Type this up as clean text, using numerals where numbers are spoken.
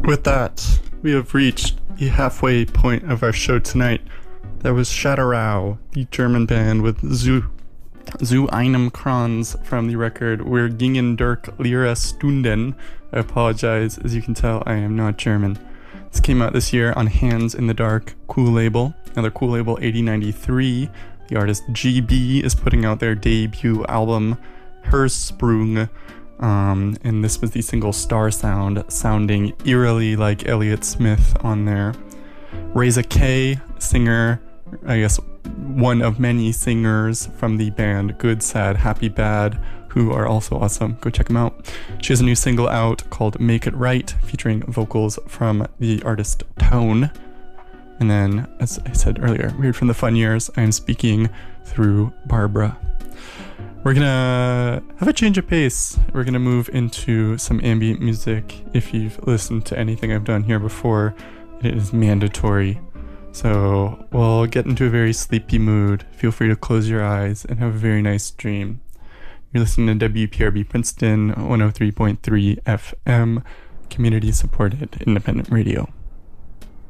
With that, we have reached the halfway point of our show tonight. That was Shatterau, the German band with Zu einem Kranz from the record Wir gingen durch leere Stunden. I apologize, as you can tell, I am not German. This came out this year on Hands in the Dark, Cool Label. Another Cool Label, 8093. The artist GB is putting out their debut album, Hersprung. And this was the single Star Sound, sounding eerily like Elliott Smith on there. Reza K, singer, I guess one of many singers from the band Good, Sad, Happy, Bad, who are also awesome. Go check them out. She has a new single out called Make It Right, featuring vocals from the artist Tone. And then, as I said earlier, Weird from the Fun Years, I am speaking through Barbara. We're gonna have a change of pace. We're gonna move into some ambient music. If you've listened to anything I've done here before, it is mandatory. So we'll get into a very sleepy mood. Feel free to close your eyes and have a very nice dream. You're listening to WPRB Princeton 103.3 FM, community supported independent radio.